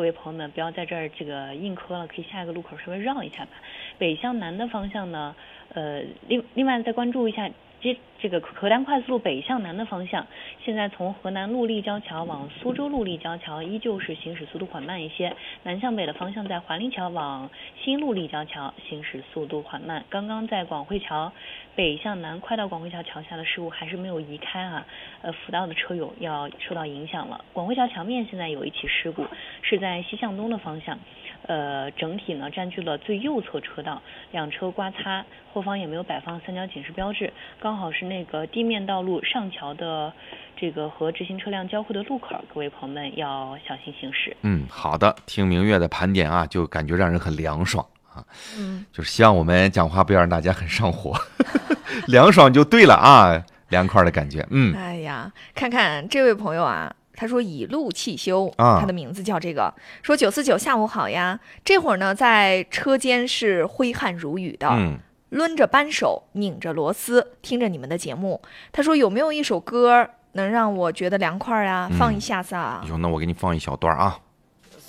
位朋友们不要在这儿这个硬磕了，可以下一个路口稍微绕一下吧。北向南的方向呢，另外再关注一下这个河南快速路北向南的方向，现在从河南陆立交桥往苏州陆立交桥依旧是行驶速度缓慢一些，南向北的方向在环立桥往新陆立交桥行驶速度缓慢。刚刚在广汇桥北向南快到广汇桥桥下的事故还是没有移开啊，辅道的车友要受到影响了。广汇桥桥面现在有一起事故，是在西向东的方向。整体呢占据了最右侧车道，两车刮擦，后方也没有摆放三角警示标志，刚好是那个地面道路上桥的这个和直行车辆交汇的路口，各位朋友们要小心行驶。 好的，听明月的盘点啊，就感觉让人很凉爽啊。就是希望我们讲话不要让大家很上火，凉爽就对了啊，凉快的感觉。 哎呀，看看这位朋友啊。他说以路汽修，他的名字叫这个。说949下午好呀，这会儿呢在车间是挥汗如雨的，抡着扳手，拧着螺丝，听着你们的节目。他说有没有一首歌能让我觉得凉快啊？放一下子啊。 那我给你放一小段啊。